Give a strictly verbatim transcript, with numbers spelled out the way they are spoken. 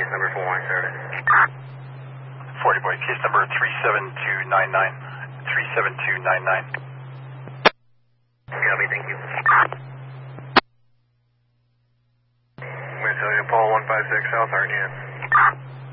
number four one service. forty boy, case number three seven two nine nine. three seven two nine nine. Copy, thank you. Minnesota Paul one five six South, Arnia.